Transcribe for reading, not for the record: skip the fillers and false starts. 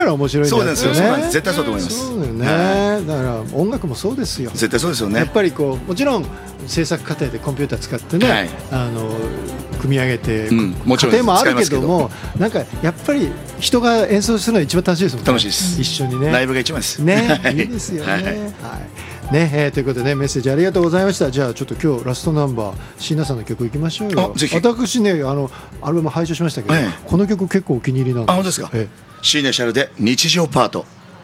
から面白いんだよね。 そうなんです、絶対そうと思います。 そうだよね、だから音楽もそうですよ。 絶対そうですよね。 やっぱりこうもちろん制作過程でコンピューター使ってね、組み上げて過程もあるけども、なんかやっぱり人が演奏するのが一番楽しいですもんね。 楽しいです。 一緒にね、 ライブが一番ですね。いいですよね。はいね、ということで、メッセージありがとうございました。じゃあちょっと今日ラストナンバー椎名さんの曲いきましょうよ。私ね、アルバム拝聴しましたけど、この曲結構お気に入りなんです。 あ、本当ですか。椎名シャルで日常パート。